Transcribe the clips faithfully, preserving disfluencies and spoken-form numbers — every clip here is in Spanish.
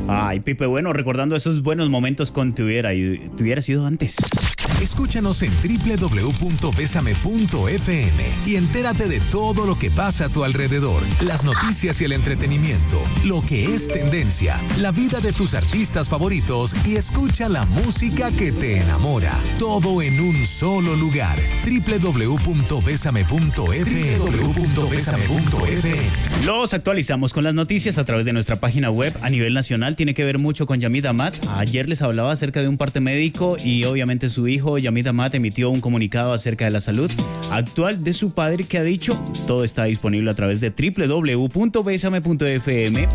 Ay, Pipe, bueno, recordando esos buenos momentos con Te hubiera, te hubiera sido antes. Escúchanos en doble u doble u doble u punto besame punto efe eme y entérate de todo lo que pasa a tu alrededor, las noticias y el entretenimiento, lo que es tendencia, la vida de tus artistas favoritos y escucha la música que te enamora. Todo en un solo lugar. doble u doble u doble u punto besame punto efe eme. doble u doble u doble u punto besame punto efe eme. Los actualizamos con las noticias a través de nuestra página web a nivel nacional. Tiene que ver mucho con Yamid Amat. Ayer les hablaba acerca de un parte médico y obviamente su hijo Yamid Amat emitió un comunicado acerca de la salud actual de su padre que ha dicho todo está disponible a través de doble u doble u doble u punto besame punto efe eme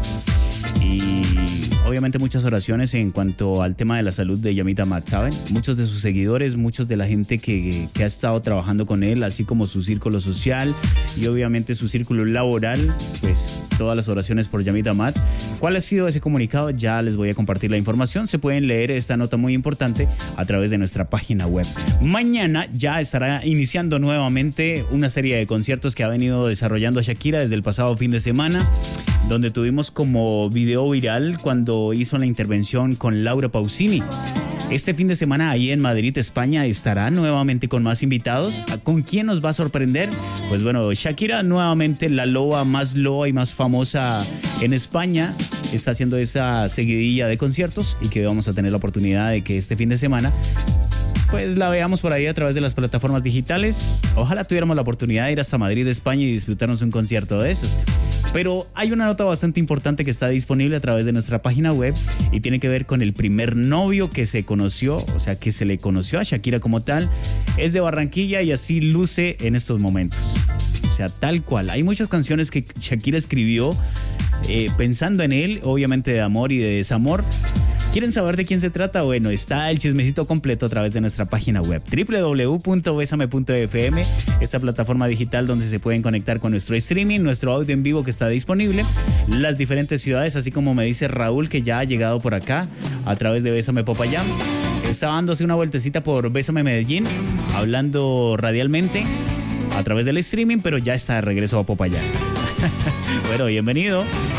y obviamente muchas oraciones en cuanto al tema de la salud de Yamid Amat, ¿saben? Muchos de sus seguidores, muchos de la gente que, que ha estado trabajando con él, así como su círculo social y obviamente su círculo laboral, pues todas las oraciones por Yamid Amat. ¿Cuál ha sido ese comunicado? Ya les voy a compartir la información. Se pueden leer esta nota muy importante a través de nuestra página web. Mañana ya estará iniciando nuevamente una serie de conciertos que ha venido desarrollando Shakira desde el pasado fin de semana, donde tuvimos como video viral cuando hizo la intervención con Laura Pausini. Este fin de semana ahí en Madrid, España, estará nuevamente con más invitados. ¿Con quién nos va a sorprender? Pues bueno, Shakira nuevamente, la loba más loba y más famosa en España, está haciendo esa seguidilla de conciertos y que vamos a tener la oportunidad de que este fin de semana pues la veamos por ahí a través de las plataformas digitales. Ojalá tuviéramos la oportunidad de ir hasta Madrid, España y disfrutarnos un concierto de esos. Pero hay una nota bastante importante que está disponible a través de nuestra página web y tiene que ver con el primer novio que se conoció, o sea, que se le conoció a Shakira como tal. Es de Barranquilla y así luce en estos momentos. O sea, tal cual. Hay muchas canciones que Shakira escribió eh, pensando en él, obviamente de amor y de desamor. ¿Quieren saber de quién se trata? Bueno, está el chismecito completo a través de nuestra página web doble u doble u doble u punto besame punto efe eme, esta plataforma digital donde se pueden conectar con nuestro streaming, nuestro audio en vivo que está disponible, las diferentes ciudades, así como me dice Raúl que ya ha llegado por acá a través de Bésame Popayán. Está dándose una vueltecita por Bésame Medellín, hablando radialmente a través del streaming, pero ya está de regreso a Popayán. Bueno, bienvenido.